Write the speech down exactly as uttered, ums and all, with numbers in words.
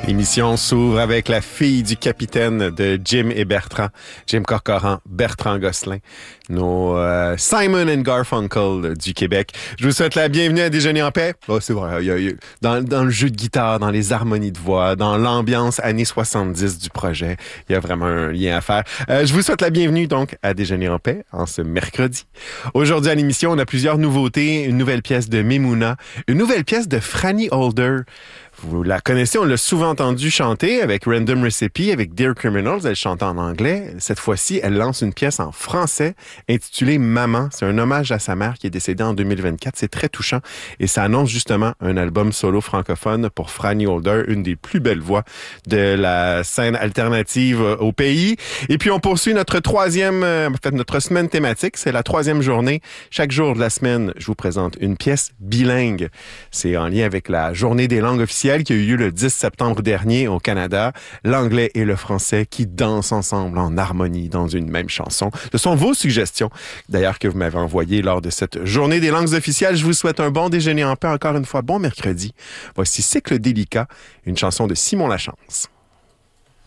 L'émission s'ouvre avec la fille du capitaine de Jim et Bertrand, Jim Corcoran, Bertrand Gosselin, nos euh, Simon and Garfunkel du Québec. Je vous souhaite la bienvenue à Déjeuner en paix. Oh, c'est vrai, il y a, il y a, dans, dans le jeu de guitare, dans les harmonies de voix, dans l'ambiance années soixante-dix du projet, il y a vraiment un lien à faire. Euh, je vous souhaite la bienvenue donc à Déjeuner en paix en ce mercredi. Aujourd'hui à l'émission, on a plusieurs nouveautés, une nouvelle pièce de Memouna, une nouvelle pièce de Franny Holder. Vous la connaissez, on l'a souvent entendu chanter avec Random Recipe, avec Dear Criminals. Elle chante en anglais. Cette fois-ci, elle lance une pièce en français intitulée Maman. C'est un hommage à sa mère qui est décédée en deux mille vingt-quatre. C'est très touchant et ça annonce justement un album solo francophone pour Franny Holder, une des plus belles voix de la scène alternative au pays. Et puis on poursuit notre troisième, en fait notre semaine thématique. C'est la troisième journée. Chaque jour de la semaine, je vous présente une pièce bilingue. C'est en lien avec la journée des langues officielles qui a eu lieu le dix septembre dernier au Canada. L'anglais et le français qui dansent ensemble en harmonie dans une même chanson. Ce sont vos suggestions, d'ailleurs, que vous m'avez envoyées lors de cette journée des langues officielles. Je vous souhaite un bon déjeuner en paix. Encore une fois, bon mercredi. Voici Cycle délicat, une chanson de Simon Lachance.